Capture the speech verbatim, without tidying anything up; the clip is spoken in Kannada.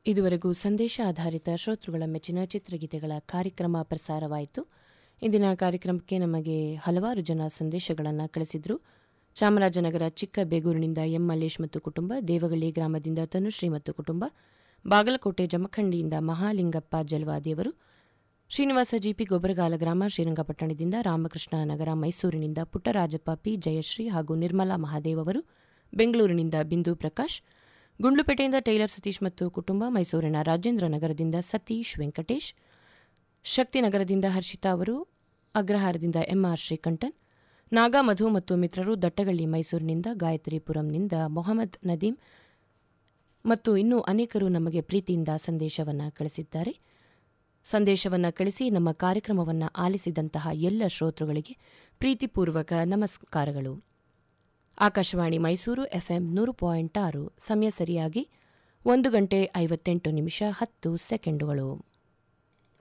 ಇದುವರೆಗೂ ಸಂದೇಶ ಆಧಾರಿತ ಶ್ರೋತೃಗಳ ಮೆಚ್ಚಿನ ಚಿತ್ರಗೀತೆಗಳ ಕಾರ್ಯಕ್ರಮ ಪ್ರಸಾರವಾಯಿತು. ಇಂದಿನ ಕಾರ್ಯಕ್ರಮಕ್ಕೆ ನಮಗೆ ಹಲವಾರು ಜನ ಸಂದೇಶಗಳನ್ನು ಕಳಿಸಿದ್ರು. ಚಾಮರಾಜನಗರ ಚಿಕ್ಕ ಬೇಗೂರಿನಿಂದ ಎಂ ಮಲ್ಲೇಶ್ ಮತ್ತು ಕುಟುಂಬ, ದೇವಗಳ್ಳಿ ಗ್ರಾಮದಿಂದ ತನುಶ್ರೀ ಮತ್ತು ಕುಟುಂಬ, ಬಾಗಲಕೋಟೆ ಜಮಖಂಡಿಯಿಂದ ಮಹಾಲಿಂಗಪ್ಪ ಜಲವಾದಿಯವರು, ಶ್ರೀನಿವಾಸ ಜಿಪಿ ಗೊಬ್ಬರಗಾಲ ಗ್ರಾಮ ಶ್ರೀರಂಗಪಟ್ಟಣದಿಂದ, ರಾಮಕೃಷ್ಣ ನಗರ ಮೈಸೂರಿನಿಂದ ಪುಟ್ಟರಾಜಪ್ಪ ಪಿ, ಜಯಶ್ರೀ ಹಾಗೂ ನಿರ್ಮಲಾ ಮಹಾದೇವ್ ಅವರು, ಬೆಂಗಳೂರಿನಿಂದ ಬಿಂದು ಪ್ರಕಾಶ್, ಗುಂಡ್ಲುಪೇಟೆಯಿಂದ ಟೈಲರ್ ಸತೀಶ್ ಮತ್ತು ಕುಟುಂಬ, ಮೈಸೂರಿನ ರಾಜೇಂದ್ರ ನಗರದಿಂದ ಸತೀಶ್ ವೆಂಕಟೇಶ್, ಶಕ್ತಿನಗರದಿಂದ ಹರ್ಷಿತಾ ಅವರು, ಅಗ್ರಹಾರದಿಂದ ಎಂಆರ್ ಶ್ರೀಕಂಠನ್, ನಾಗಾಮಧು ಮತ್ತು ಮಿತ್ರರು ದಟ್ಟಗಳ್ಳಿ ಮೈಸೂರಿನಿಂದ, ಗಾಯತ್ರಿಪುರಂನಿಂದ ಮೊಹಮ್ಮದ್ ನದೀಂ ಮತ್ತು ಇನ್ನೂ ಅನೇಕರು ನಮಗೆ ಪ್ರೀತಿಯಿಂದ ಸಂದೇಶವನ್ನು ಕಳಿಸಿದ್ದಾರೆ. ಸಂದೇಶವನ್ನು ಕಳಿಸಿ ನಮ್ಮ ಕಾರ್ಯಕ್ರಮವನ್ನು ಆಲಿಸಿದಂತಹ ಎಲ್ಲ ಶ್ರೋತೃಗಳಿಗೆ ಪ್ರೀತಿಪೂರ್ವಕ ನಮಸ್ಕಾರಗಳು. ಆಕಾಶವಾಣಿ ಮೈಸೂರು ಎಫ್ಎಂ ನೂರು ಪಾಯಿಂಟ್ ಆರು, ಸಮಯ ಸರಿಯಾಗಿ ಒಂದು ಗಂಟೆ ಐವತ್ತೆಂಟು ನಿಮಿಷ ಹತ್ತು ಸೆಕೆಂಡುಗಳು.